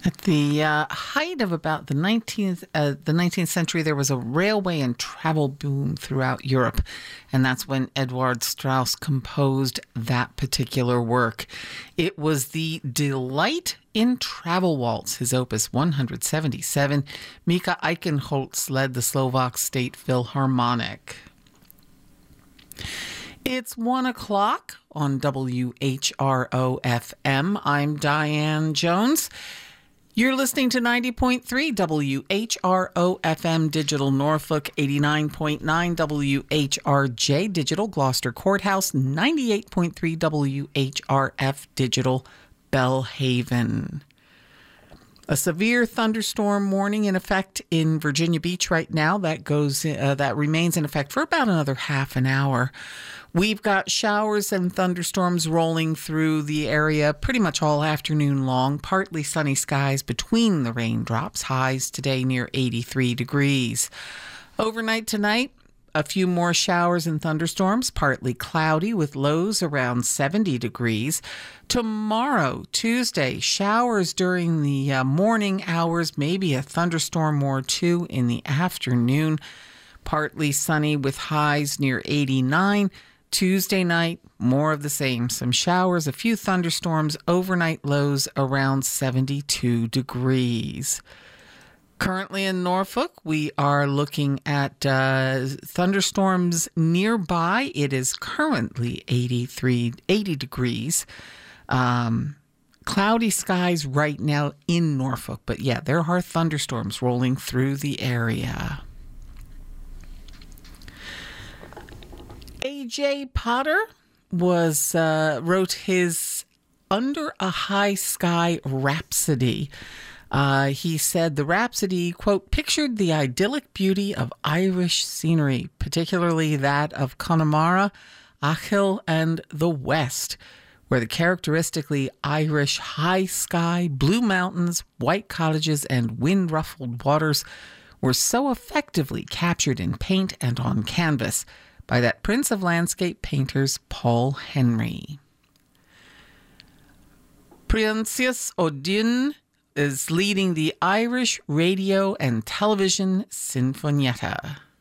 At the height of about the 19th century, there was a railway and travel boom throughout Europe, and that's when Edward Strauss composed that particular work. It was the Delight in Travel Waltz, his opus 177. Mika Eichenholz led the Slovak State Philharmonic. It's 1 o'clock on WHRO FM. I'm Diane Jones. You're listening to 90.3 WHRO FM Digital Norfolk, 89.9 WHRJ Digital Gloucester Courthouse, 98.3 WHRF Digital Bellhaven. A severe thunderstorm warning in effect in Virginia Beach right now. That remains in effect for about another half an hour. We've got showers and thunderstorms rolling through the area pretty much all afternoon long. Partly sunny skies between the raindrops. Highs today near 83 degrees. Overnight tonight, a few more showers and thunderstorms, partly cloudy with lows around 70 degrees. Tomorrow, Tuesday, showers during the morning hours, maybe a thunderstorm or two in the afternoon. Partly sunny with highs near 89. Tuesday night, more of the same. Some showers, a few thunderstorms, overnight lows around 72 degrees. Currently in Norfolk, we are looking at thunderstorms nearby. It is currently 80 degrees. Cloudy skies right now in Norfolk. But yeah, there are thunderstorms rolling through the area. A.J. Potter wrote his Under a High Sky Rhapsody. He said the Rhapsody, quote, pictured the idyllic beauty of Irish scenery, particularly that of Connemara, Achill, and the West, where the characteristically Irish high sky, blue mountains, white cottages, and wind-ruffled waters were so effectively captured in paint and on canvas by that prince of landscape painters, Paul Henry. Princess Odin is leading the Irish Radio and Television Sinfonietta.